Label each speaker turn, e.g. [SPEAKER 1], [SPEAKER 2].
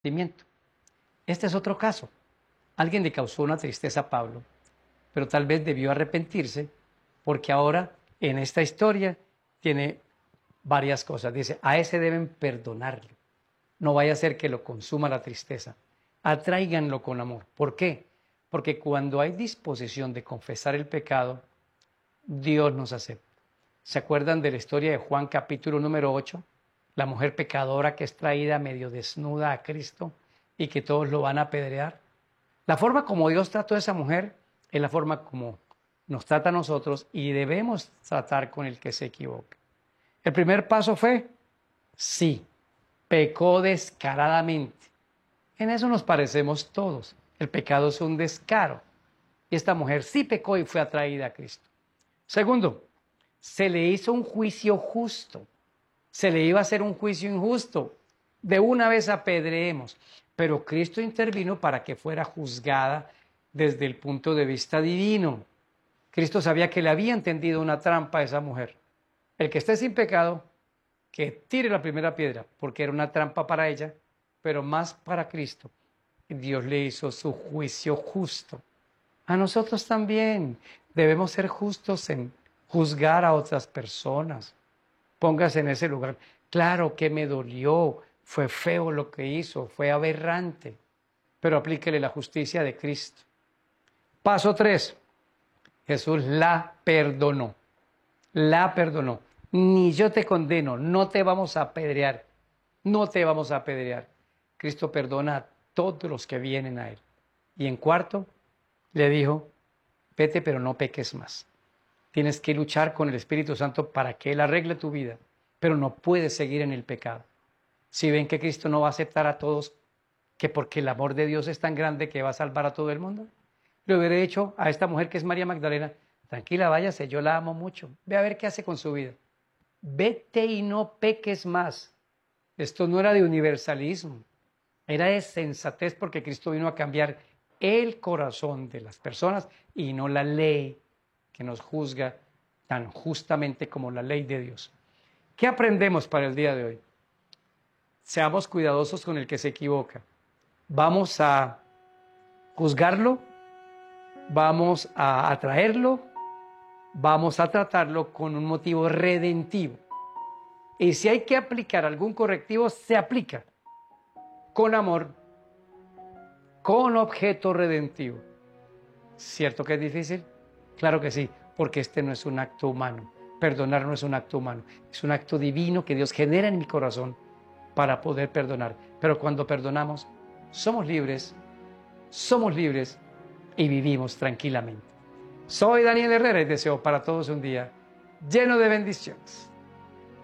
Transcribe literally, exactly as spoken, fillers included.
[SPEAKER 1] arrepentimiento. Este es otro caso. Alguien le causó una tristeza a Pablo, pero tal vez debió arrepentirse porque ahora en esta historia tiene varias cosas. Dice, a ese deben perdonarlo. No vaya a ser que lo consuma la tristeza. Atráiganlo con amor. ¿Por qué? Porque cuando hay disposición de confesar el pecado, Dios nos acepta. ¿Se acuerdan de la historia de Juan capítulo número ocho? La mujer pecadora que es traída medio desnuda a Cristo y que todos lo van a apedrear. La forma como Dios trató a esa mujer es la forma como nos trata a nosotros y debemos tratar con el que se equivoca. El primer paso fue, sí, pecó descaradamente. En eso nos parecemos todos. El pecado es un descaro. Y esta mujer sí pecó y fue atraída a Cristo. Segundo, se le hizo un juicio justo. Se le iba a hacer un juicio injusto. De una vez apedreemos. Pero Cristo intervino para que fuera juzgada desde el punto de vista divino. Cristo sabía que le había entendido una trampa a esa mujer. El que esté sin pecado, que tire la primera piedra, porque era una trampa para ella, pero más para Cristo. Dios le hizo su juicio justo. A nosotros también debemos ser justos en juzgar a otras personas. Póngase en ese lugar. Claro que me dolió, fue feo lo que hizo, fue aberrante, pero aplíquele la justicia de Cristo. Paso tres. Jesús la perdonó. La perdonó. Ni yo te condeno, no te vamos a apedrear, no te vamos a apedrear. Cristo perdona a todos los que vienen a Él. Y en cuarto, le dijo, vete pero no peques más. Tienes que luchar con el Espíritu Santo para que Él arregle tu vida, pero no puedes seguir en el pecado. Si ven que Cristo no va a aceptar a todos, que porque el amor de Dios es tan grande que va a salvar a todo el mundo, le hubiera dicho a esta mujer que es María Magdalena, tranquila, váyase, yo la amo mucho, ve a ver qué hace con su vida. Vete y no peques más. Esto no era de universalismo, era de sensatez porque Cristo vino a cambiar el corazón de las personas y no la ley que nos juzga tan justamente como la ley de Dios. ¿Qué aprendemos para el día de hoy? Seamos cuidadosos con el que se equivoca. Vamos a juzgarlo, vamos a atraerlo, vamos a tratarlo con un motivo redentivo. Y si hay que aplicar algún correctivo, se aplica con amor, con objeto redentivo. ¿Cierto que es difícil? Claro que sí, porque este no es un acto humano. Perdonar no es un acto humano, es un acto divino que Dios genera en mi corazón para poder perdonar. Pero cuando perdonamos, somos libres, somos libres y vivimos tranquilamente. Soy Daniel Herrera y deseo para todos un día lleno de bendiciones.